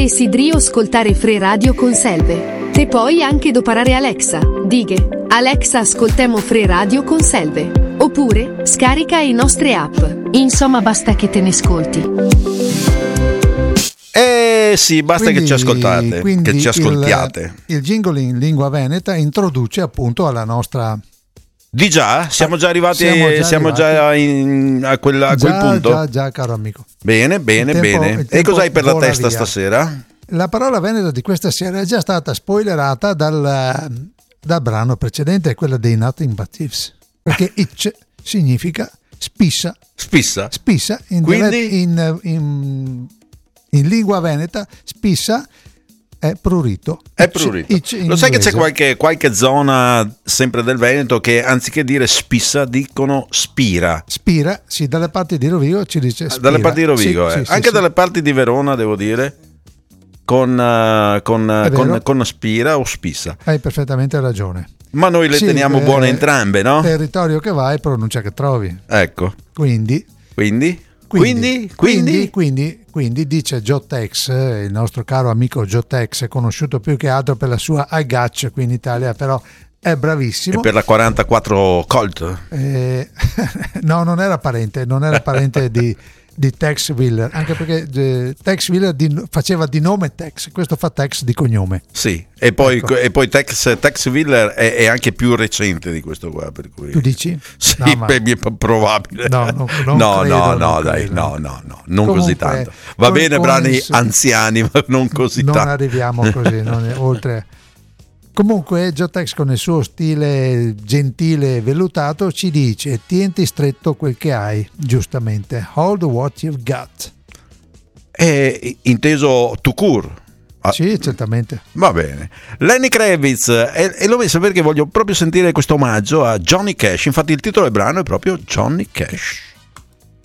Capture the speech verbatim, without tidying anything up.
Te sidrio ascoltare Free Radio con Selve. Te poi anche doparare Alexa. Dighe, Alexa ascoltemo Free Radio con Selve. Oppure, scarica i nostre app. Insomma, basta che te ne ascolti. Eh sì, basta Quindi- che ci ascoltate, quindi che ci ascoltiate. Il, il jingle in lingua veneta introduce appunto alla nostra Di già? Siamo già arrivati, Siamo già siamo già arrivati. in- a, quella- a quel già, punto? già, già, caro amico. Bene, bene, Il tempo- bene. il E tempo cos'hai per la vola testa via. stasera? La parola veneta di questa sera è già stata spoilerata dal, dal brano precedente, quella dei Nothing But Thieves, perché itch significa spissa, Spissa? spissa in, Quindi? dialetto- in, in, in lingua veneta spissa è prurito. È Itch- prurito. itch in Lo sai che inglese. c'è qualche, qualche zona sempre del Veneto che anziché dire spissa dicono spira. Spira, sì, dalle parti di Rovigo ci dice spira. Dalle parti di Rovigo, Sì, eh. sì, sì, anche sì. dalle parti di Verona, devo dire, con, eh, con, eh, È vero. con, con spira o spissa. Hai perfettamente ragione. Ma noi le Sì, teniamo eh, buone entrambe, no? Territorio che vai, pronuncia che trovi. Ecco, Quindi, quindi? quindi, Quindi? quindi, quindi, quindi dice Jotex, eh, il nostro caro amico Jotex, è conosciuto più che altro per la sua iGatch qui in Italia, però è bravissimo. E per la quarantaquattro Colt? Eh, no, non era parente, non era parente di, di Tex Willer, anche perché eh, Tex Willer di- faceva di nome Tex, questo fa Tex di cognome. Sì, e poi, Ecco. e poi Tex, Tex Willer è, è anche più recente di questo qua, per cui... Tu dici? Sì, No, ma- beh, mi è p- probabile. No, no, non no, credo, no, non no, dai, credo. no, no, no, non Comunque, così tanto. Va con- bene, con brani il- anziani, ma non così non tanto. arriviamo così, non è- oltre. Comunque Jotex con il suo stile gentile e vellutato ci dice: tienti stretto quel che hai, giustamente. Hold what you've got. È inteso to cure. Ah, Sì, certamente. Va bene. Lenny Kravitz, e, e l'ho messo perché voglio proprio sentire questo omaggio a Johnny Cash. Infatti il titolo del brano è proprio Johnny Cash.